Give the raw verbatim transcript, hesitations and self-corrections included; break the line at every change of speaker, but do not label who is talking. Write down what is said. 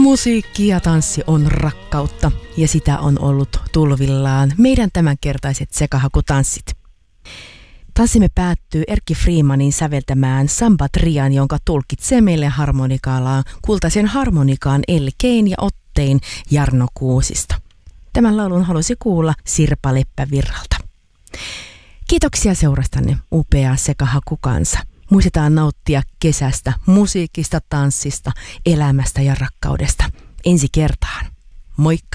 Musiikki ja tanssi on rakkautta ja sitä on ollut tulvillaan meidän tämänkertaiset sekahakutanssit. Tanssimme päättyy Erkki Freemanin säveltämään Samba Trian, jonka tulkitsee meille harmonikaallaan kultaisen harmonikaan Elli Kein ja ottein Jarno Kuusista. Tämän laulun halusi kuulla Sirpa Leppävirralta. Kiitoksia seurastanne, upea sekahakukansa. Muistetaan nauttia kesästä, musiikista, tanssista, elämästä ja rakkaudesta. Ensi kertaan. Moikka!